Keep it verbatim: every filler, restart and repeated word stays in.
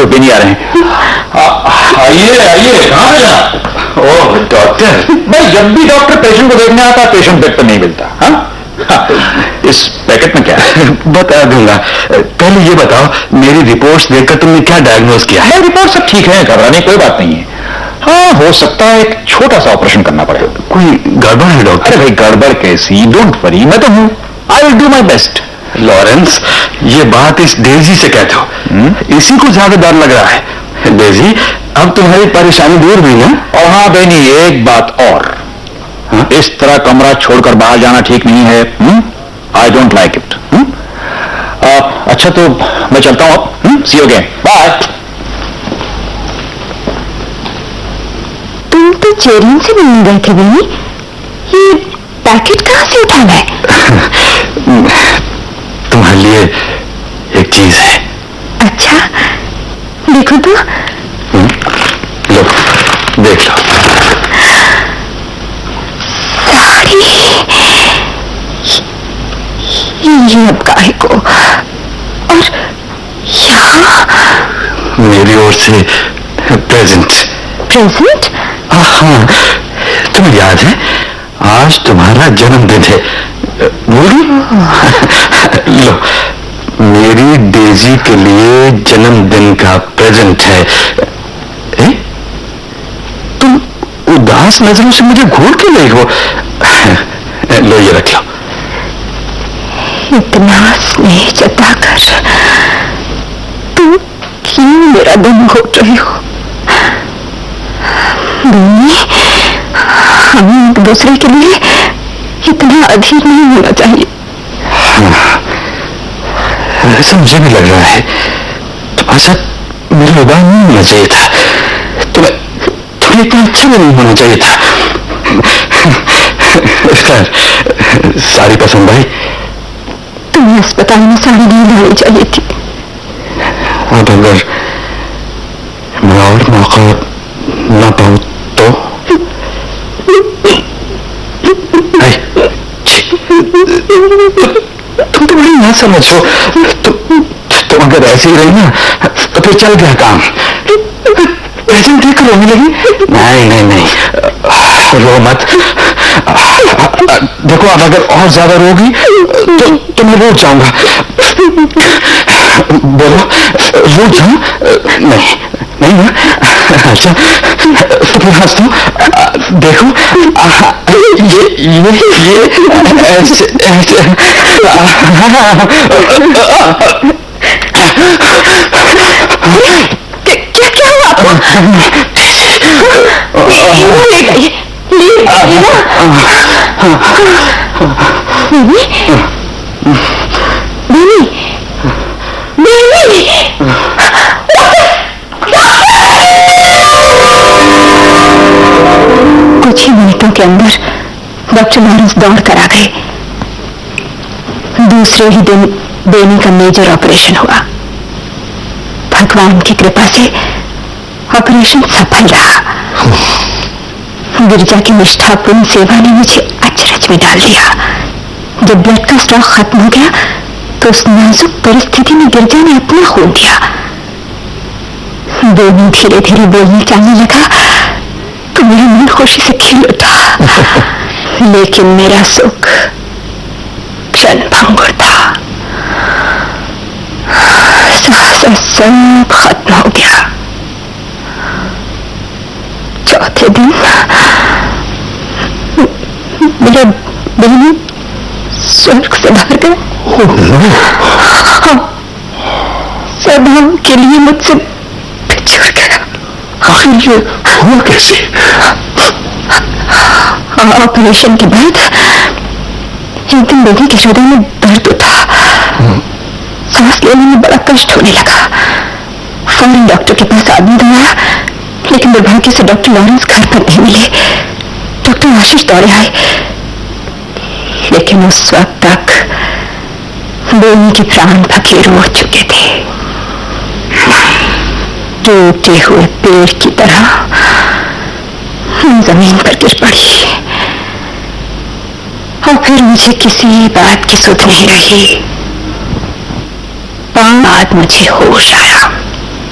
लोग भी नहीं आ रहे हैं। आइए आइए, कहाँ पे जाना? ओह डॉक्टर, भाई जब भी डॉक्टर पेशेंट को देखने आता है पेशेंट बेड पर नहीं मिलता। हाँ? इस पैकेट में क्या है? बता दूंगा, पहले ये बताओ मेरी रिपोर्ट्स देखकर तुमने क्या डायग्नोज किया है? रिपोर्ट सब ठीक है, घबराने की कोई बात नहीं है। हाँ, हो सकता है एक छोटा सा ऑपरेशन करना पड़ेगा। कोई गड़बड़ है डॉक्टर? अरे भाई गड़बड़ कैसी, डोंट वरी, मैं तो हूं, I will do my best. Lawrence, ये बात इस डेजी से कहते हो, हुँ? इसी को ज्यादा डर लग रहा है। डेजी, अब तुम्हारी परेशानी दूर हुई ना? और हाँ बेनी, एक बात और, हाँ? इस तरह कमरा छोड़कर बाहर जाना ठीक नहीं है। I don't like it. अच्छा तो मैं चलता हूं अब। सी यू अगेन, बाय। तुम तो चेरियन से मिलने गए थे बेनी, ये पैकेट कहां से उठाना है? तुम्हारे लिए एक चीज है। अच्छा, देखो तो। लो, देख लो। साड़ी, ये अब काहे को, और यहाँ मेरी ओर से प्रेजेंट। प्रेजेंट? हाँ, तुम्हें याद है आज तुम्हारा जन्मदिन है, भूल गई? लो, मेरी डेजी के लिए जन्मदिन का प्रेजेंट है। ए? तुम उदास नजरों से मुझे घूर के ले हो। लो, ये रख लो। इतना स्नेह जताकर तुम क्यों मेरा दम घोट रही हो? बेनी, हमें एक दूसरे के लिए इतना अधीर नहीं होना चाहिए। हाँ, ऐसा मुझे भी लग रहा है। तुम्हारे साथ मेरा विवाह नहीं होना चाहिए था। तुम्हें तुम्हें इतना अच्छा भी नहीं होना चाहिए था। साड़ी पसंद आई? तुम्हें अस्पताल में साड़ी नहीं लानी चाहिए थी। अब अगर मैं और मौका ना पाऊं तो? तुम तो बड़ी ना समझो। तुम तुम अगर ऐसे ही रही ना तो फिर चल गया काम। प्रेजेंट देख रोने लगी? नहीं नहीं नहीं, रो मत। देखो, अब अगर और ज्यादा रोगी तो, तो मैं रूठ जाऊंगा। बोलो, रूठ जाऊं? नहीं नहीं ना? अच्छा तो फिर हंस दो। देखो, ये ये ये ऐसे ऐसे। क्या क्या हुआ आपको? ले गई, ले गई बेनी, बेनी, बेनी। कुछ ही मिनटों के अंदर डॉक्टर लॉरेंस दौड़ कर आ गए। दूसरे ही दिन बेनी का मेजर ऑपरेशन हुआ। भगवान की कृपा से ऑपरेशन सफल रहा। गिरजा की निष्ठापूर्ण सेवा ने मुझे अचरज में डाल दिया। जब ब्लड का स्टॉक खत्म हो गया तो उस नाजुक परिस्थिति में गिरजा ने अपना खून दिया। बेनी धीरे धीरे बोलने चालने लगा तो मेरा मन खुशी से खिल उठा। लेकिन मेरा सुख क्षणभंगुर था। सहसा सब खत्म हो गया। चौथे दिन मेरा बेनी स्वर्ग से बाहर गया। सदा के लिए मुझसे बिछड़ गया। आखिर ये हुआ कैसे? ऑपरेशन के बाद एक दिन बेनी के हृदय में दर्द उठा। सांस लेने में बड़ा कष्ट होने लगा। फौरन डॉक्टर के पास आदमी दौड़ा, लेकिन दुर्भाग्य से डॉक्टर लॉरेंस घर पर नहीं मिले। डॉक्टर आशीष दौड़े आए, लेकिन उस वक्त तक बेनी के प्राण फकीर हो चुके थे। टूटे हुए पेड़ की तरह जमीन पर गिर पड़ी और फिर मुझे किसी बात की सुध नहीं रही। बाद मुझे होश आया।